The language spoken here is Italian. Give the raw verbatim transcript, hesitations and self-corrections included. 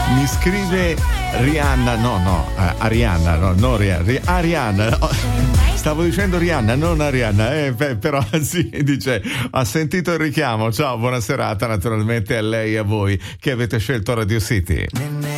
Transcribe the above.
Mi scrive Rihanna, no, no, eh, Arianna, no, no, Rihanna, Arianna. Oh, stavo dicendo Rihanna, non Arianna, eh, beh, però sì, dice, ha sentito il richiamo. Ciao, buona serata naturalmente a lei e a voi che avete scelto Radio City.